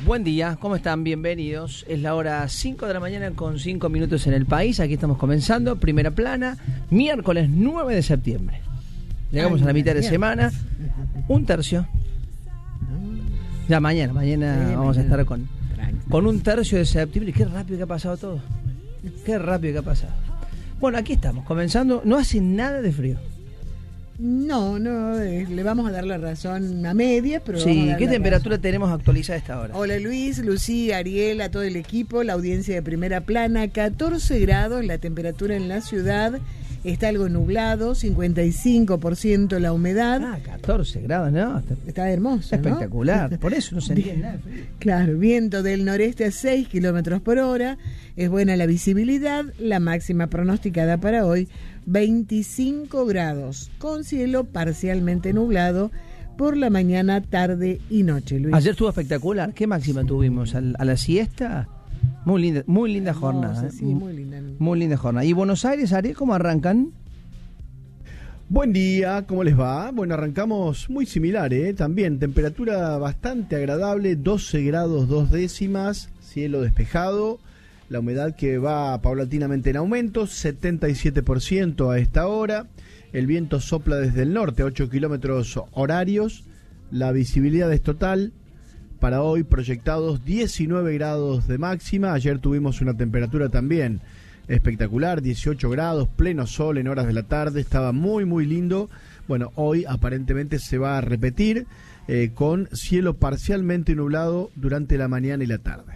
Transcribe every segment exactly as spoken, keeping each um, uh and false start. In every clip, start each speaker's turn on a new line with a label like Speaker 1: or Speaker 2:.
Speaker 1: Buen día, ¿cómo están? Bienvenidos. Es la hora cinco de la mañana con cinco minutos en el país. Aquí estamos comenzando, primera plana, miércoles nueve de septiembre. Llegamos Ay, a la mitad de semana, un tercio. Ya mañana, mañana sí, vamos mañana. a estar con, con un tercio de septiembre. Qué rápido que ha pasado todo. Qué rápido que ha pasado. Bueno, aquí estamos, comenzando. No hace nada de frío.
Speaker 2: No, no, eh, le vamos a dar la razón a media, pero
Speaker 1: sí, ¿qué temperatura razón. tenemos actualizada a esta hora?
Speaker 2: Hola Luis, Lucía, Ariel, a todo el equipo, la audiencia de primera plana, catorce grados la temperatura en la ciudad, está algo nublado, cincuenta y cinco por ciento la humedad.
Speaker 1: Ah, catorce grados, ¿no? Está,
Speaker 2: está hermoso,
Speaker 1: espectacular,
Speaker 2: ¿no?
Speaker 1: Por eso no se entiende nada.
Speaker 2: Claro, viento del noreste a seis kilómetros por hora, es buena la visibilidad, la máxima pronosticada para hoy, veinticinco grados, con cielo parcialmente nublado por la mañana, tarde y noche, Luis.
Speaker 1: Ayer estuvo espectacular. ¿Qué máxima tuvimos? ¿A la siesta? Muy linda, muy linda
Speaker 2: Hermosa,
Speaker 1: jornada. ¿eh?
Speaker 2: Sí, muy linda.
Speaker 1: Muy linda jornada. ¿Y Buenos Aires, Ariel, cómo arrancan?
Speaker 3: Buen día, ¿cómo les va? Bueno, arrancamos muy similar, ¿eh? También temperatura bastante agradable, doce grados dos décimas, cielo despejado. La humedad que va paulatinamente en aumento, setenta y siete por ciento a esta hora. El viento sopla desde el norte, ocho kilómetros horarios. La visibilidad es total. Para hoy proyectados diecinueve grados de máxima. Ayer tuvimos una temperatura también espectacular, dieciocho grados, pleno sol en horas de la tarde. Estaba muy, muy lindo. Bueno, hoy aparentemente se va a repetir eh, con cielo parcialmente nublado durante la mañana y la tarde.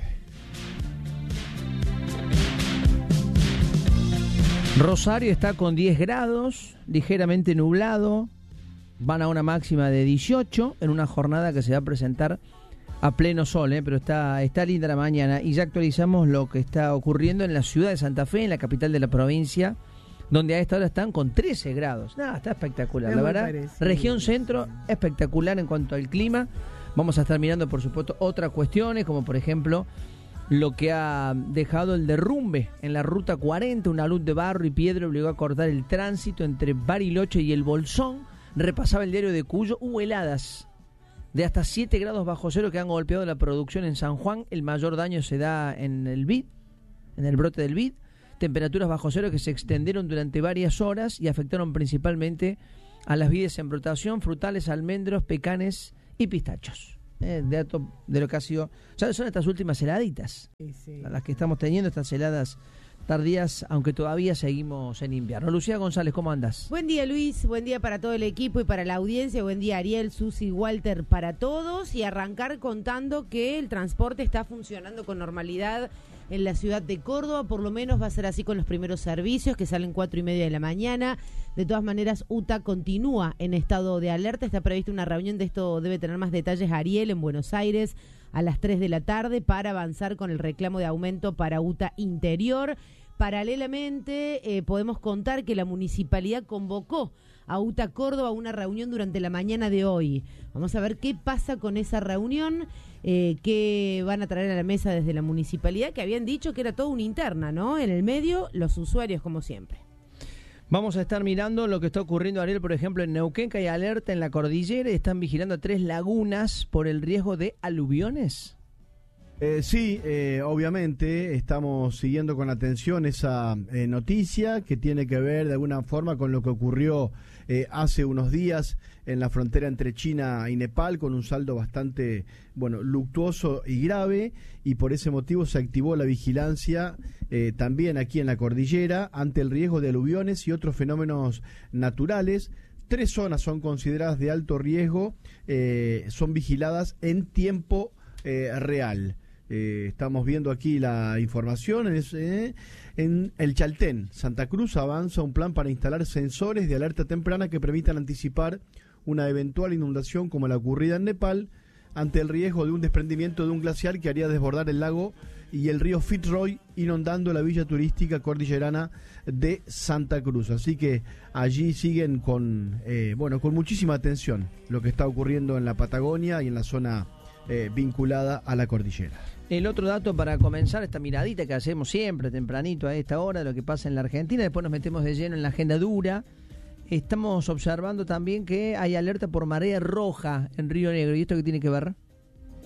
Speaker 1: Rosario está con diez grados, ligeramente nublado, van a una máxima de dieciocho en una jornada que se va a presentar a pleno sol, ¿eh? pero está, está linda la mañana. Y ya actualizamos lo que está ocurriendo en la ciudad de Santa Fe, en la capital de la provincia, donde a esta hora están con trece grados. Nada, está espectacular,
Speaker 2: no
Speaker 1: la verdad.
Speaker 2: Parece.
Speaker 1: Región centro, espectacular en cuanto al clima. Vamos a estar mirando, por supuesto, otras cuestiones, como por ejemplo lo que ha dejado el derrumbe en la ruta cuarenta, una luz de barro y piedra obligó a cortar el tránsito entre Bariloche y el Bolsón. Repasaba el diario de Cuyo, hubo heladas de hasta siete grados bajo cero que han golpeado la producción en San Juan. El mayor daño se da en el vid, en el brote del vid. Temperaturas bajo cero que se extendieron durante varias horas y afectaron principalmente a las vides en brotación, frutales, almendros, pecanes y pistachos. Eh, de, de lo que ha sido, ¿sabes? Son estas últimas heladitas,
Speaker 2: sí, sí.
Speaker 1: las que estamos teniendo, estas heladas tardías, aunque todavía seguimos en invierno. Lucía González, ¿cómo andas?
Speaker 4: Buen día, Luis, buen día para todo el equipo y para la audiencia, buen día, Ariel, Susi, Walter, para todos, y arrancar contando que el transporte está funcionando con normalidad en la ciudad de Córdoba, por lo menos va a ser así con los primeros servicios que salen cuatro y media de la mañana. De todas maneras, U T A continúa en estado de alerta, está prevista una reunión, de esto debe tener más detalles Ariel en Buenos Aires a las tres de la tarde para avanzar con el reclamo de aumento para U T A Interior. Paralelamente, eh, podemos contar que la municipalidad convocó a U T A Córdoba a una reunión durante la mañana de hoy. Vamos a ver qué pasa con esa reunión, eh, qué van a traer a la mesa desde la municipalidad, que habían dicho que era toda una interna, ¿no? En el medio, los usuarios, como siempre.
Speaker 1: Vamos a estar mirando lo que está ocurriendo, Ariel, por ejemplo, en Neuquén, que hay alerta en la cordillera y están vigilando a tres lagunas por el riesgo de aluviones.
Speaker 3: Eh, sí, eh, obviamente estamos siguiendo con atención esa eh, noticia que tiene que ver de alguna forma con lo que ocurrió eh, hace unos días en la frontera entre China y Nepal, con un saldo bastante, bueno, luctuoso y grave, y por ese motivo se activó la vigilancia eh, también aquí en la cordillera ante el riesgo de aluviones y otros fenómenos naturales. Tres zonas son consideradas de alto riesgo, eh, son vigiladas en tiempo eh, real. Eh, estamos viendo aquí la información. Es, eh, en el Chaltén, Santa Cruz, avanza un plan para instalar sensores de alerta temprana que permitan anticipar una eventual inundación como la ocurrida en Nepal, ante el riesgo de un desprendimiento de un glaciar que haría desbordar el lago y el río Fitzroy, inundando la villa turística cordillerana de Santa Cruz. Así que allí siguen con, eh, bueno, con muchísima atención lo que está ocurriendo en la Patagonia y en la zona eh, vinculada a la cordillera.
Speaker 1: El otro dato para comenzar esta miradita que hacemos siempre tempranito a esta hora de lo que pasa en la Argentina, después nos metemos de lleno en la agenda dura. Estamos observando también que hay alerta por marea roja en Río Negro. ¿Y esto qué tiene que ver?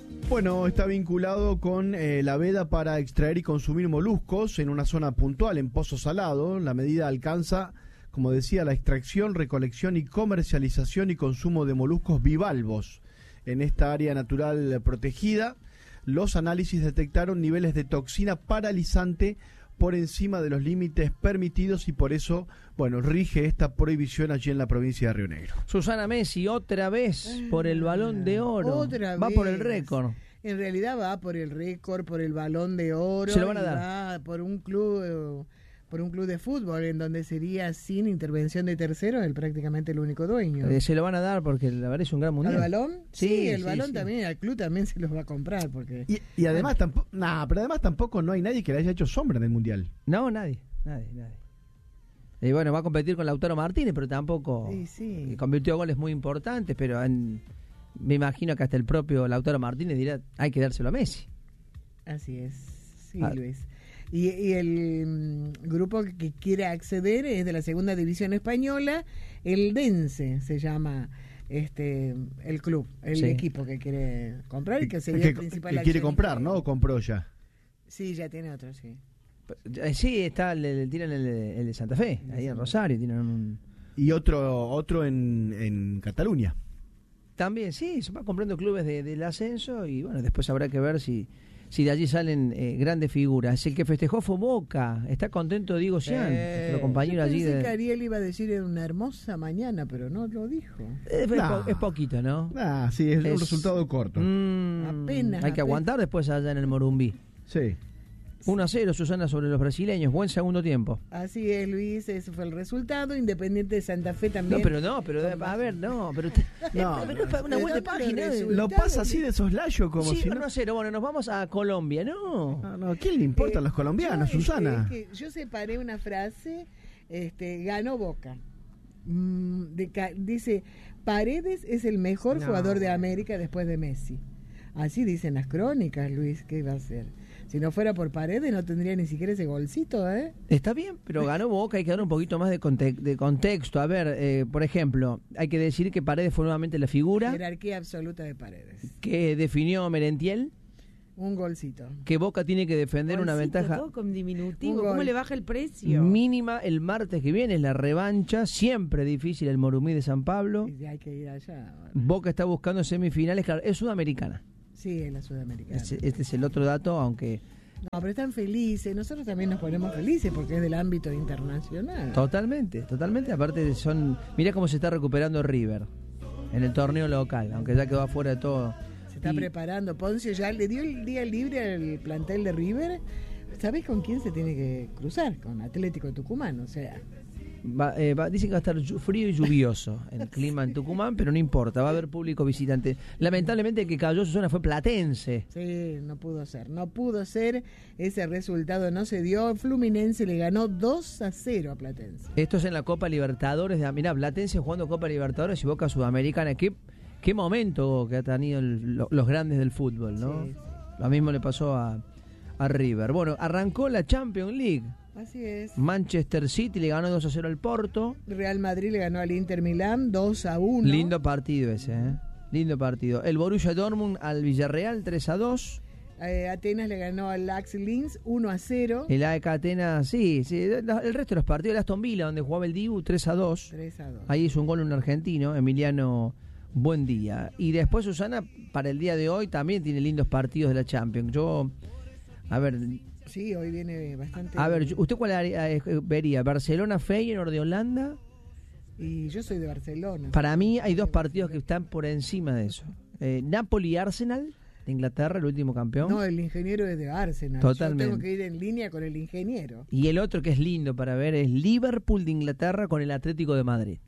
Speaker 3: Bueno, está vinculado con eh, la veda para extraer y consumir moluscos en una zona puntual, en Pozo Salado. La medida alcanza, como decía, la extracción, recolección y comercialización y consumo de moluscos bivalvos en esta área natural protegida. Los análisis detectaron niveles de toxina paralizante por encima de los límites permitidos y por eso, bueno, rige esta prohibición allí en la provincia de Río Negro.
Speaker 1: Susana Messi, otra vez por el Balón de Oro.
Speaker 2: Otra
Speaker 1: va
Speaker 2: vez.
Speaker 1: por el récord.
Speaker 2: En realidad va por el récord, por el Balón de Oro.
Speaker 1: Se lo van a
Speaker 2: y
Speaker 1: dar.
Speaker 2: Va por un club, eh, por un club de fútbol en donde sería sin intervención de terceros él prácticamente el único dueño.
Speaker 1: Eh, se lo van a dar porque la verdad es un gran mundial.
Speaker 2: ¿Al balón? Sí,
Speaker 1: Sí,
Speaker 2: el
Speaker 1: sí,
Speaker 2: balón
Speaker 1: sí.
Speaker 2: también, al club también se los va a comprar porque
Speaker 3: Y, y además tampoco, nah, pero además tampoco no hay nadie que le haya hecho sombra en el mundial.
Speaker 1: No, nadie, nadie, nadie. Y bueno, va a competir con Lautaro Martínez, pero tampoco
Speaker 2: Sí, sí.
Speaker 1: eh, convirtió goles muy importantes, pero en- me imagino que hasta el propio Lautaro Martínez dirá, hay que dárselo a Messi.
Speaker 2: así es, sí,
Speaker 1: Ah.
Speaker 2: Luis. Y, y el mm, grupo que quiere acceder es de la segunda división española, el Dense se llama este el club, el
Speaker 1: Sí.
Speaker 2: equipo que quiere comprar y que sería
Speaker 3: que,
Speaker 2: el principal
Speaker 3: que quiere
Speaker 2: accionista.
Speaker 3: comprar, ¿no? ¿O compró ya?
Speaker 2: Sí, ya tiene otro, sí.
Speaker 1: Eh, Sí, está, le, le tiran el, de- el de Santa Fe, ahí en Rosario, tienen un...
Speaker 3: Y otro otro en, en Cataluña.
Speaker 1: También, sí, se va comprando clubes de- del ascenso y bueno, después habrá que ver si, si de allí salen eh, grandes figuras. El que festejó fue Boca, está contento Diego Sian,
Speaker 2: Eh,
Speaker 1: nuestro compañero
Speaker 2: yo
Speaker 1: allí
Speaker 2: pensé
Speaker 1: de...
Speaker 2: que Ariel iba a decir era una hermosa mañana, pero no lo dijo.
Speaker 1: Eh, es,
Speaker 3: Nah.
Speaker 1: po- es poquito, ¿no?
Speaker 3: Ah, sí, es, un
Speaker 1: Es-
Speaker 3: resultado corto.
Speaker 1: Mm,
Speaker 2: Apenas,
Speaker 1: hay que
Speaker 2: apenas.
Speaker 1: aguantar después allá en el Morumbí.
Speaker 3: Sí.
Speaker 1: uno a cero, Susana, sobre los brasileños. Buen segundo tiempo.
Speaker 2: Así es, Luis, ese fue el resultado. Independiente de Santa Fe también.
Speaker 1: No, pero no, pero a ver, no, pero usted-
Speaker 3: No,
Speaker 1: pero es una
Speaker 2: no,
Speaker 1: vuelta de
Speaker 2: pero
Speaker 1: página.
Speaker 2: resulta-
Speaker 3: Lo pasa así de soslayo como
Speaker 1: Sí,
Speaker 3: si no...
Speaker 1: uno a cero. Bueno, nos vamos a Colombia, ¿no?
Speaker 3: No, no, ¿quién le importan
Speaker 2: Eh,
Speaker 3: los colombianos,
Speaker 2: yo,
Speaker 3: Susana?
Speaker 2: este, que yo separé una frase, este, ganó Boca. Mm, de ca- dice, Paredes es el mejor
Speaker 3: No.
Speaker 2: jugador de América después de Messi. Así dicen las crónicas, Luis, ¿qué iba a hacer? Si no fuera por Paredes no tendría ni siquiera ese golcito, ¿eh?
Speaker 1: Está bien, pero ganó Boca, hay que dar un poquito más de, conte- de contexto. A ver, eh, por ejemplo, hay que decir que Paredes fue nuevamente la figura
Speaker 2: Jerarquía absoluta de Paredes.
Speaker 1: que definió Merentiel,
Speaker 2: Un golcito.
Speaker 1: que Boca tiene que defender una
Speaker 4: Bolsito,
Speaker 1: ventaja
Speaker 4: todo con diminutivo.
Speaker 2: Un
Speaker 4: ¿Cómo
Speaker 2: gol.
Speaker 4: le baja el precio?
Speaker 1: mínima el martes que viene, es la revancha, siempre difícil el Morumí de San Pablo.
Speaker 2: Y hay que ir allá. ahora.
Speaker 1: Boca está buscando semifinales, claro, es sudamericana.
Speaker 2: Sí, en la Sudamericana.
Speaker 1: Este, este es el otro dato, aunque
Speaker 2: No, pero están felices. Nosotros también nos ponemos felices porque es del ámbito internacional.
Speaker 1: totalmente, totalmente, aparte son, mirá cómo se está recuperando River en el torneo local, aunque ya quedó afuera de todo.
Speaker 2: Se está
Speaker 1: Y-
Speaker 2: preparando. Poncio ya le dio el día libre al plantel de River. ¿Sabés con quién se tiene que cruzar? Con Atlético Tucumán, o sea.
Speaker 1: Va, eh, va- dicen que va a estar llu- frío y lluvioso el clima en Tucumán, pero no importa, va a haber público visitante. Lamentablemente el que cayó su zona fue Platense.
Speaker 2: Sí, no pudo ser. No pudo ser. Ese resultado no se dio. Fluminense le ganó dos a cero a Platense.
Speaker 1: Esto es en la Copa Libertadores. De, mirá, Platense jugando Copa Libertadores y Boca Sudamericana. Qué, qué momento que ha tenido el- lo- los grandes del fútbol, ¿no?
Speaker 2: Sí, sí.
Speaker 1: Lo mismo le pasó a, a River. Bueno, arrancó la Champions League.
Speaker 2: Así es.
Speaker 1: Manchester City le ganó dos a cero al Porto.
Speaker 2: Real Madrid le ganó al Inter Milán dos a uno.
Speaker 1: Lindo partido ese, ¿eh? Lindo partido. El Borussia Dortmund al Villarreal tres a dos.
Speaker 2: Eh, Atenas le ganó al Ajax Linz uno a cero.
Speaker 1: El A E K Atenas, sí, sí. El resto de los partidos, el Aston Villa, donde jugaba el Dibu, tres a dos.
Speaker 2: tres a dos.
Speaker 1: Ahí hizo un gol un argentino, Emiliano Buendía. Y después Susana, para el día de hoy, también tiene lindos partidos de la Champions. Yo, a ver,
Speaker 2: Sí, hoy viene bastante.
Speaker 1: a ver, yo- ¿usted cuál haría- eh, vería? ¿Barcelona, Feyenoord de Holanda?
Speaker 2: Y yo soy de Barcelona.
Speaker 1: Para mí hay dos partidos que están por encima de eso. Eh, Napoli y Arsenal, de Inglaterra, el último campeón.
Speaker 2: No, el ingeniero es de Arsenal.
Speaker 1: Totalmente.
Speaker 2: Yo tengo que ir en línea con el ingeniero.
Speaker 1: Y el otro que es lindo para ver es Liverpool de Inglaterra con el Atlético de Madrid.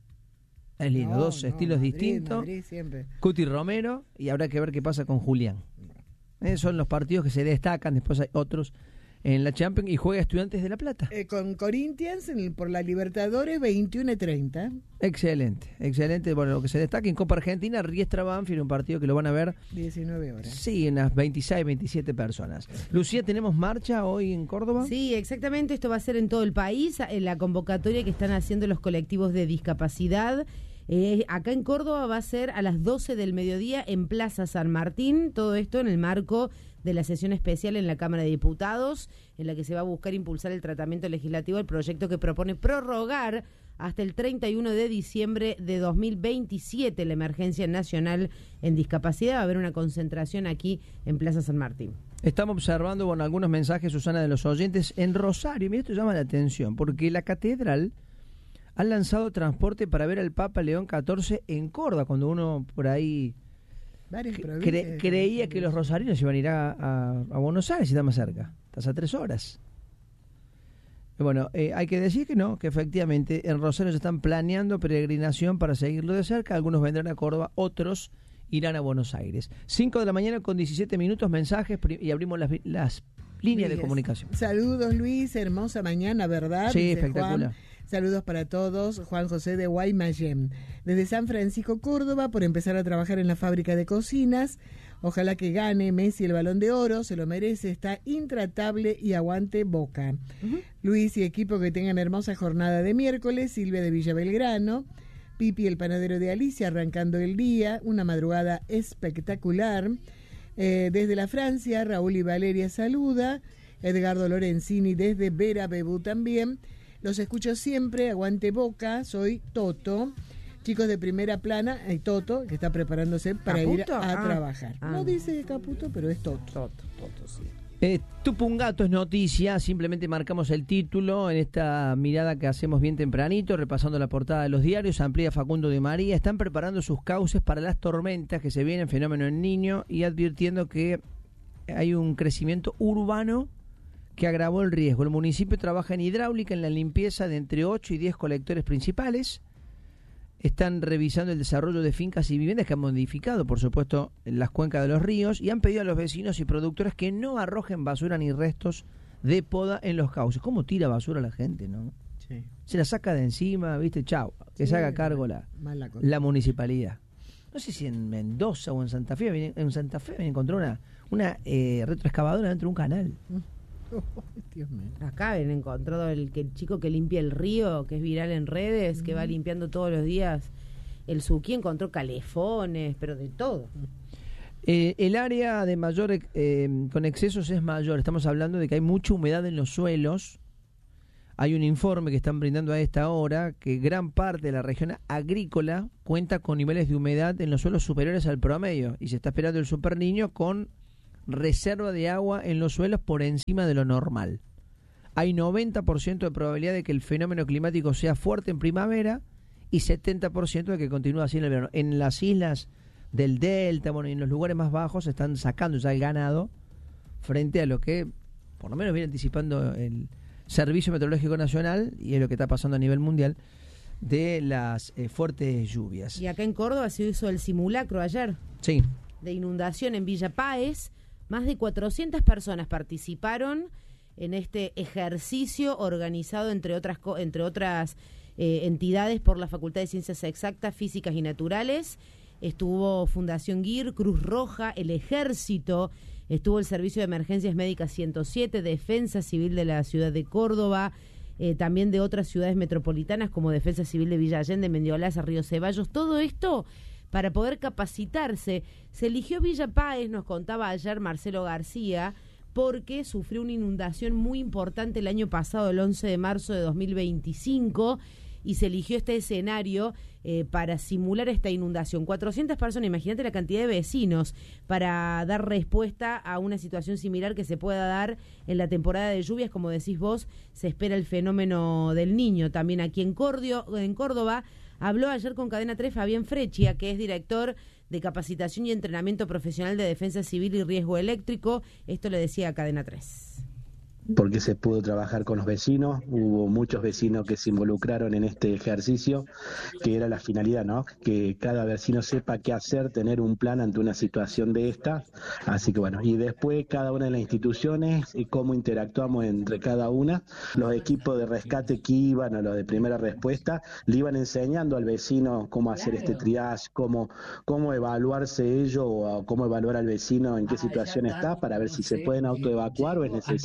Speaker 1: Es lindo,
Speaker 2: No,
Speaker 1: dos
Speaker 2: no,
Speaker 1: estilos
Speaker 2: Madrid,
Speaker 1: distintos.
Speaker 2: Madrid siempre.
Speaker 1: Cuti Romero, y habrá que ver qué pasa con Julián. Eh, son los partidos que se destacan, después hay otros en la Champions y juega Estudiantes de La Plata.
Speaker 2: Eh, con Corinthians en el- por la Libertadores veintiuno y treinta.
Speaker 1: Excelente, excelente. Bueno, lo que se destaca en Copa Argentina, Riestra Banfield, un partido que lo van a ver,
Speaker 2: diecinueve horas.
Speaker 1: sí, unas veintiséis, veintisiete personas. Lucía, ¿tenemos marcha hoy en Córdoba?
Speaker 4: Sí, exactamente. Esto va a ser en todo el país. En la convocatoria que están haciendo los colectivos de discapacidad Eh, acá en Córdoba va a ser a las doce del mediodía en Plaza San Martín, todo esto en el marco de la sesión especial en la Cámara de Diputados, en la que se va a buscar impulsar el tratamiento legislativo del proyecto que propone prorrogar hasta el treinta y uno de diciembre de dos mil veintisiete la emergencia nacional en discapacidad. Va a haber una concentración aquí en Plaza San Martín.
Speaker 1: Estamos observando, bueno, algunos mensajes, Susana, de los oyentes en Rosario. Mira, esto llama la atención, porque la catedral ha lanzado transporte para ver al Papa León catorce en Córdoba, cuando uno por ahí cre creía que los rosarinos iban a ir a, a, a Buenos Aires, y está más cerca, estás a tres horas. Bueno, eh, hay que decir que no, que efectivamente en Rosario se están planeando peregrinación para seguirlo de cerca. Algunos vendrán a Córdoba, otros irán a Buenos Aires. cinco de la mañana con diecisiete minutos, mensajes, y abrimos las, las líneas Luis, de comunicación.
Speaker 2: Saludos, Luis, hermosa mañana, ¿verdad?
Speaker 1: Sí,
Speaker 2: Dice
Speaker 1: espectacular.
Speaker 2: Juan. Saludos para todos, Juan José de Guaymallén. Desde San Francisco, Córdoba, por empezar a trabajar en la fábrica de cocinas. Ojalá que gane Messi el Balón de Oro, se lo merece, está intratable y aguante Boca. Uh-huh. Luis y equipo, que tengan hermosa jornada de miércoles. Silvia de Villa Belgrano. Pipi, el panadero de Alicia, arrancando el día, una madrugada espectacular. Eh, desde la Francia, Raúl y Valeria saluda. Edgardo Lorenzini desde Vera Bebú también. Los escucho siempre, aguante Boca, soy Toto. Chicos de primera plana, hay Toto, que está preparándose para ¿Caputo? ir a ah, trabajar. Ah, no dice Caputo, pero es Toto.
Speaker 4: Toto, Toto, sí.
Speaker 1: Eh, Tupungato es noticia, simplemente marcamos el título en esta mirada que hacemos bien tempranito, repasando la portada de los diarios. Amplía Facundo de María, están preparando sus cauces para las tormentas que se vienen, fenómeno en Niño, y advirtiendo que hay un crecimiento urbano que agravó el riesgo. El municipio trabaja en hidráulica, en la limpieza de entre ocho y diez colectores principales. Están revisando el desarrollo de fincas y viviendas que han modificado, por supuesto, las cuencas de los ríos, y han pedido a los vecinos y productores que no arrojen basura ni restos de poda en los cauces. ¿Cómo tira basura la gente, no? Sí. Se la saca de encima, ¿viste? Chau, que sí, se haga cargo la, la municipalidad. No sé si en Mendoza o en Santa Fe, en Santa Fe me encontró una, una eh, retroexcavadora dentro de un canal.
Speaker 2: Oh, Dios mío.
Speaker 4: Acá ven encontrado el, que el chico que limpia el río, que es viral en redes, mm. que va limpiando todos los días. El Suquí encontró calefones, pero de todo.
Speaker 1: Eh, el área de mayor eh, con excesos es mayor. Estamos hablando de que hay mucha humedad en los suelos. Hay un informe que están brindando a esta hora que gran parte de la región agrícola cuenta con niveles de humedad en los suelos superiores al promedio, y se está esperando el Super Niño con reserva de agua en los suelos por encima de lo normal. Hay noventa por ciento de probabilidad de que el fenómeno climático sea fuerte en primavera y setenta por ciento de que continúe así en el verano. En las islas del Delta, bueno, y en los lugares más bajos están sacando ya el ganado frente a lo que por lo menos viene anticipando el Servicio Meteorológico Nacional, y es lo que está pasando a nivel mundial, de las eh, fuertes lluvias.
Speaker 4: Y acá en Córdoba se hizo el simulacro ayer.
Speaker 1: Sí.
Speaker 4: De inundación en Villa Páez. Más de cuatrocientas personas participaron en este ejercicio organizado entre otras entre otras eh, entidades por la Facultad de Ciencias Exactas, Físicas y Naturales. Estuvo Fundación Guir, Cruz Roja, el Ejército, estuvo el Servicio de Emergencias Médicas ciento siete, Defensa Civil de la ciudad de Córdoba, eh, también de otras ciudades metropolitanas como Defensa Civil de Villa Allende, Mendiolaza, Río Ceballos. Todo esto para poder capacitarse. Se eligió Villa Páez, nos contaba ayer Marcelo García, porque sufrió una inundación muy importante el año pasado, el once de marzo de dos mil veinticinco, y se eligió este escenario eh, para simular esta inundación. cuatrocientas personas, imagínate la cantidad de vecinos, para dar respuesta a una situación similar que se pueda dar en la temporada de lluvias. Como decís vos, se espera el fenómeno del Niño. También aquí en, Cordio, en Córdoba, habló ayer con Cadena tres Fabián Frechia, que es director de Capacitación y Entrenamiento Profesional de Defensa Civil y Riesgo Eléctrico. Esto le decía a Cadena tres.
Speaker 5: Porque se pudo trabajar con los vecinos, hubo muchos vecinos que se involucraron en este ejercicio, que era la finalidad, ¿no? Que cada vecino sepa qué hacer, tener un plan ante una situación de esta. Así que bueno, y después cada una de las instituciones y cómo interactuamos entre cada una. Los equipos de rescate que iban, o los de primera respuesta, le iban enseñando al vecino cómo hacer este triage, cómo, cómo evaluarse ellos, o cómo evaluar al vecino en qué situación está, para ver si se pueden autoevacuar o es necesario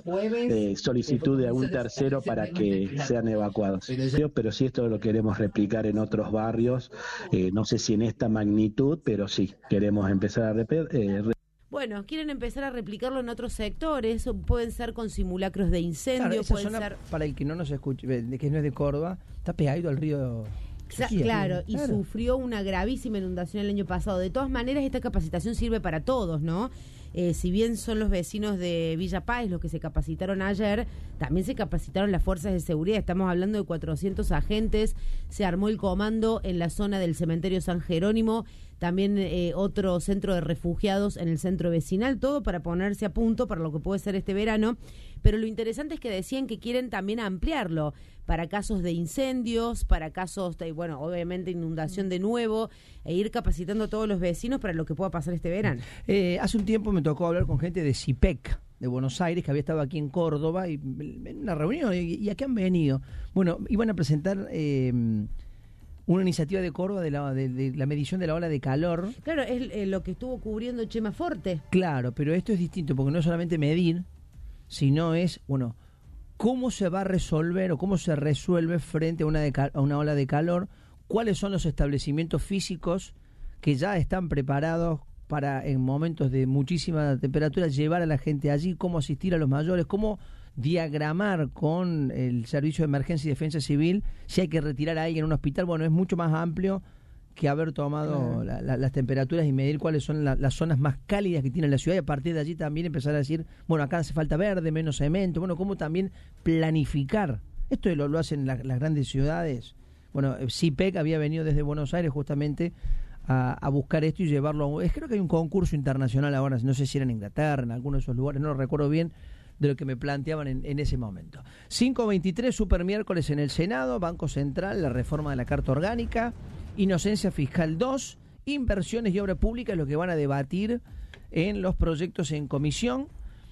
Speaker 5: eh, solicitud de algún tercero para que sean evacuados. Pero sí, esto lo queremos replicar en otros barrios, eh, no sé si en esta magnitud, pero sí, queremos empezar a repetir. Eh,
Speaker 4: Bueno, quieren empezar a replicarlo en otros sectores, o pueden ser con simulacros de incendio,
Speaker 1: Claro, esa
Speaker 4: pueden
Speaker 1: zona,
Speaker 4: ser...
Speaker 1: para el que no nos escuche, de que no es de Córdoba, está pegadito al río.
Speaker 4: Sa-
Speaker 1: Suquía,
Speaker 4: claro, y
Speaker 1: claro.
Speaker 4: sufrió una gravísima inundación el año pasado. De todas maneras, esta capacitación sirve para todos, ¿no? Eh, si bien son los vecinos de Villa Páez los que se capacitaron ayer, también se capacitaron las fuerzas de seguridad. Estamos hablando de cuatrocientos agentes. Se armó el comando en la zona del cementerio San Jerónimo, también eh, otro centro de refugiados en el centro vecinal, todo para ponerse a punto para lo que puede ser este verano. Pero lo interesante es que decían que quieren también ampliarlo para casos de incendios, para casos de, bueno, obviamente inundación de nuevo, e ir capacitando a todos los vecinos para lo que pueda pasar este verano.
Speaker 1: Eh, hace un tiempo me tocó hablar con gente de CIPEC, de Buenos Aires, que había estado aquí en Córdoba, y en una reunión, y, y a qué han venido. Bueno, iban a presentar eh, una iniciativa de Córdoba de la, de, de la medición de la ola de calor.
Speaker 4: Claro, es eh, lo que estuvo cubriendo Chema Forte.
Speaker 1: Claro, pero esto es distinto, porque no es solamente medir, sino es, bueno, cómo se va a resolver o cómo se resuelve frente a una, de cal- a una ola de calor, cuáles son los establecimientos físicos que ya están preparados para en momentos de muchísima temperatura llevar a la gente allí, cómo asistir a los mayores, cómo diagramar con el Servicio de Emergencia y Defensa Civil si hay que retirar a alguien en un hospital. Bueno, es mucho más amplio que haber tomado
Speaker 2: Claro.
Speaker 1: la, la, las temperaturas y medir cuáles son la, las zonas más cálidas que tiene la ciudad, y a partir de allí también empezar a decir, bueno, acá hace falta verde, menos cemento, bueno, cómo también planificar. Esto lo, lo hacen la, las grandes ciudades. Bueno, CIPEC había venido desde Buenos Aires justamente a, a buscar esto y llevarlo a... Es, creo que hay un concurso internacional ahora, no sé si era en Inglaterra, en alguno de esos lugares, no lo recuerdo bien, de lo que me planteaban en, en ese momento. cinco veintitrés, super miércoles en el Senado, Banco Central, la reforma de la Carta Orgánica, Inocencia Fiscal dos, inversiones y obra pública, es lo que van a debatir en los proyectos en comisión.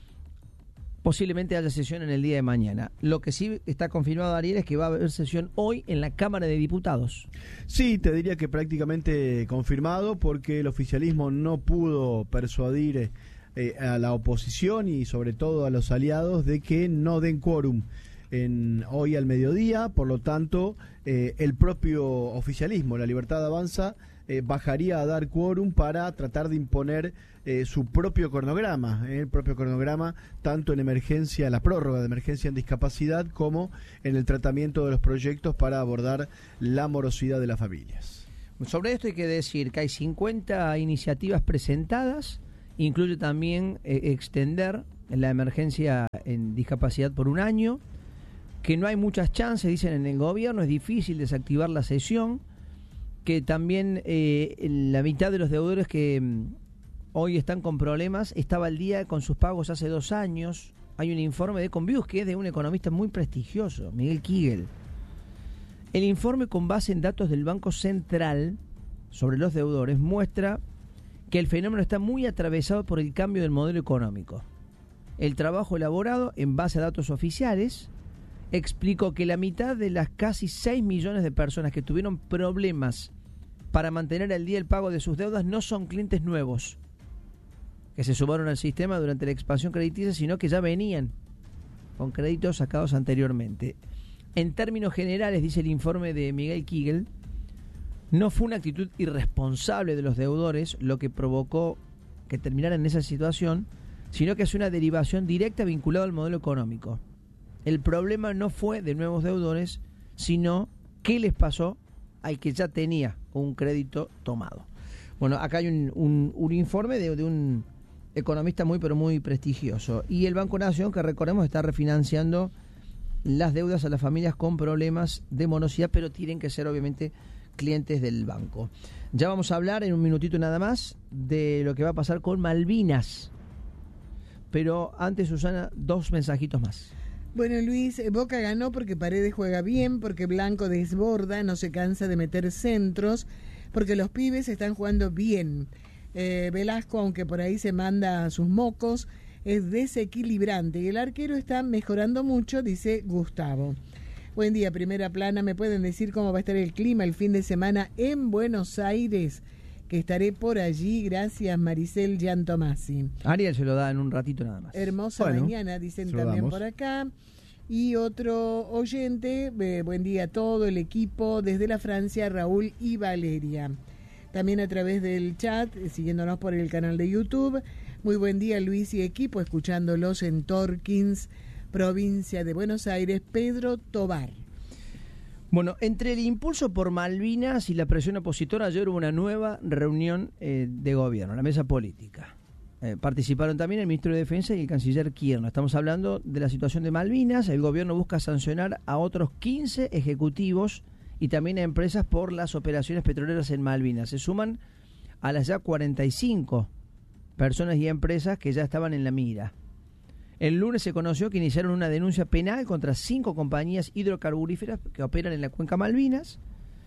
Speaker 1: Posiblemente haya sesión en el día de mañana. Lo que sí está confirmado, Ariel, es que va a haber sesión hoy en la Cámara de Diputados.
Speaker 3: Sí, te diría que prácticamente confirmado, porque el oficialismo no pudo persuadir eh, a la oposición y sobre todo a los aliados de que no den quórum en, hoy al mediodía. Por lo tanto, eh, el propio oficialismo, La Libertad Avanza, eh, bajaría a dar quórum para tratar de imponer eh, su propio cronograma, eh, el propio cronograma tanto en emergencia, la prórroga de emergencia en discapacidad, como en el tratamiento de los proyectos para abordar la morosidad de las familias.
Speaker 1: Sobre esto hay que decir que hay cincuenta iniciativas presentadas, incluye también eh, extender la emergencia en discapacidad por un año, que no hay muchas chances, dicen en el gobierno, es difícil desactivar la sesión, que también eh, la mitad de los deudores que mm, hoy están con problemas estaba al día con sus pagos hace dos años. Hay un informe de Convius que es de un economista muy prestigioso, Miguel Kigel. El informe, con base en datos del Banco Central sobre los deudores, muestra que el fenómeno está muy atravesado por el cambio del modelo económico. El trabajo elaborado en base a datos oficiales explicó que la mitad de las casi seis millones de personas que tuvieron problemas para mantener al día el pago de sus deudas no son clientes nuevos que se sumaron al sistema durante la expansión crediticia, sino que ya venían con créditos sacados anteriormente. En términos generales, dice el informe de Miguel Kigel, no fue una actitud irresponsable de los deudores lo que provocó que terminaran en esa situación, sino que es una derivación directa vinculada al modelo económico. El problema no fue de nuevos deudores, sino qué les pasó al que ya tenía un crédito tomado. Bueno, acá hay un, un, un informe de, de un economista muy pero muy prestigioso. Y el Banco Nación, que recordemos, está refinanciando las deudas a las familias con problemas de morosidad, pero tienen que ser obviamente clientes del banco. Ya vamos a hablar en un minutito nada más de lo que va a pasar con Malvinas. Pero antes, Susana, dos mensajitos más.
Speaker 2: Bueno, Luis, Boca ganó porque Paredes juega bien, porque Blanco desborda, no se cansa de meter centros, porque los pibes están jugando bien. Eh, Velasco, aunque por ahí se manda sus mocos, es desequilibrante y el arquero está mejorando mucho, dice Gustavo. Buen día, Primera Plana. ¿Me pueden decir cómo va a estar el clima el fin de semana en Buenos Aires? que estaré por allí. Gracias, Maricel Giantomasi.
Speaker 1: Ariel se lo da en un ratito nada más.
Speaker 2: Hermosa
Speaker 3: Bueno,
Speaker 2: mañana, dicen
Speaker 3: se lo
Speaker 2: también
Speaker 3: damos.
Speaker 2: por acá. Y otro oyente, eh, buen día a todo el equipo desde la Francia, Raúl y Valeria. También a través del chat, eh, siguiéndonos por el canal de YouTube. Muy buen día, Luis y equipo, escuchándolos en Torkins, provincia de Buenos Aires. Pedro Tobar.
Speaker 1: Bueno, entre el impulso por Malvinas y la presión opositora, ayer hubo una nueva reunión eh, de gobierno, la mesa política. Eh, participaron también el ministro de Defensa y el canciller Kirchner. Estamos hablando de la situación de Malvinas. El gobierno busca sancionar a otros quince ejecutivos y también a empresas por las operaciones petroleras en Malvinas. Se suman a las ya cuarenta y cinco personas y empresas que ya estaban en la mira. El lunes se conoció que iniciaron una denuncia penal contra cinco compañías hidrocarburíferas que operan en la cuenca Malvinas.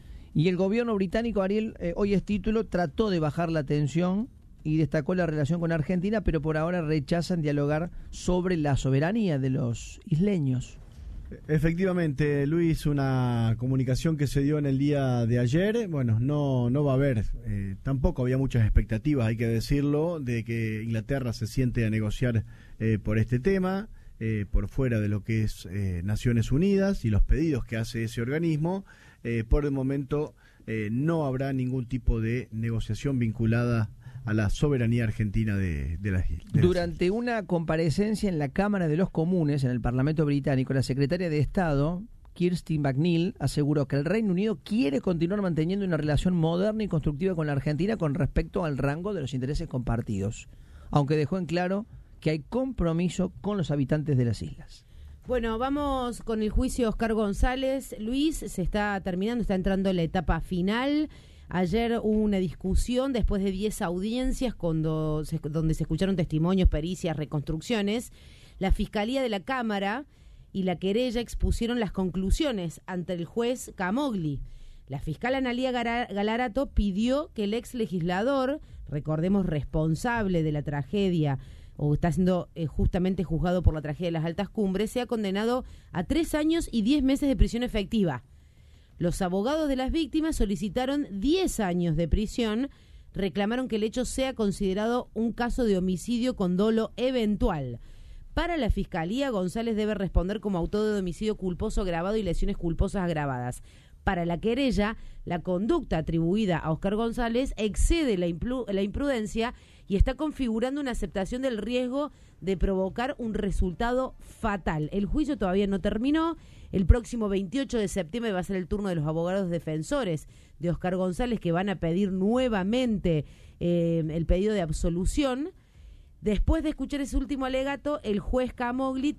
Speaker 1: Y el gobierno británico, Ariel, eh, hoy es título, trató de bajar la tensión y destacó la relación con Argentina, pero por ahora rechazan dialogar sobre la soberanía de los isleños.
Speaker 3: Efectivamente, Luis, una comunicación que se dio en el día de ayer. Bueno, no, no va a haber, eh, tampoco había muchas expectativas, hay que decirlo, de que Inglaterra se siente a negociar eh, por este tema, eh, por fuera de lo que es eh, Naciones Unidas y los pedidos que hace ese organismo. Eh, por el momento eh, no habrá ningún tipo de negociación vinculada a la soberanía argentina de, de las islas.
Speaker 1: Durante una comparecencia en la Cámara de los Comunes, en el Parlamento Británico, la secretaria de Estado, Kirsty McNeil, aseguró que el Reino Unido quiere continuar manteniendo una relación moderna y constructiva con la Argentina con respecto al rango de los intereses compartidos, aunque dejó en claro que hay compromiso con los habitantes de las islas.
Speaker 4: Bueno, vamos con el juicio de Oscar González. Luis, se está terminando, está entrando la etapa final. Ayer hubo una discusión después de diez audiencias cuando se, donde se escucharon testimonios, pericias, reconstrucciones. La Fiscalía de la Cámara y la querella expusieron las conclusiones ante el juez Camogli. La fiscal Analía Galarato pidió que el ex legislador, recordemos responsable de la tragedia, o está siendo eh, justamente juzgado por la tragedia de las Altas Cumbres, sea condenado a tres años y diez meses de prisión efectiva. Los abogados de las víctimas solicitaron diez años de prisión, reclamaron que el hecho sea considerado un caso de homicidio con dolo eventual. Para la Fiscalía, González debe responder como autor de homicidio culposo agravado y lesiones culposas agravadas. Para la querella, la conducta atribuida a Oscar González excede la, implu- la imprudencia y está configurando una aceptación del riesgo de provocar un resultado fatal. El juicio todavía no terminó. El próximo veintiocho de septiembre va a ser el turno de los abogados defensores de Oscar González, que van a pedir nuevamente eh, el pedido de absolución. Después de escuchar ese último alegato, el juez Camogli